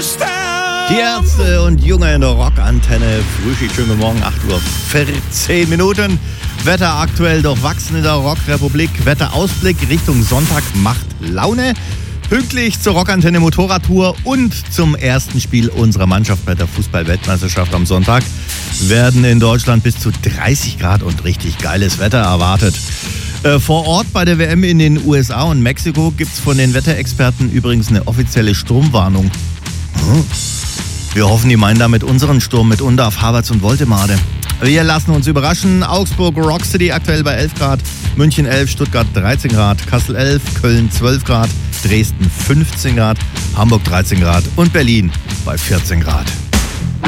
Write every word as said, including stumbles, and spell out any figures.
Die Ärzte und Junge in der Rockantenne. Frühschicht, schönen Morgen, acht Uhr vierzehn Minuten. Wetter aktuell durchwachsen in der Rockrepublik. Wetterausblick Richtung Sonntag macht Laune. Pünktlich zur Rockantenne Motorradtour und zum ersten Spiel unserer Mannschaft bei der Fußball-Weltmeisterschaft am Sonntag werden in Deutschland bis zu dreißig Grad und richtig geiles Wetter erwartet. Äh, vor Ort bei der W M in den U S A und Mexiko gibt es von den Wetterexperten übrigens eine offizielle Sturmwarnung. Hm. Wir hoffen, die meinen damit unseren Sturm mit Undarf, Havertz und Woltemade. Wir lassen uns überraschen. Augsburg Rock City aktuell bei elf Grad, München elf, Stuttgart dreizehn Grad, Kassel elf, Köln zwölf Grad, Dresden fünfzehn Grad, Hamburg dreizehn Grad und Berlin bei vierzehn Grad.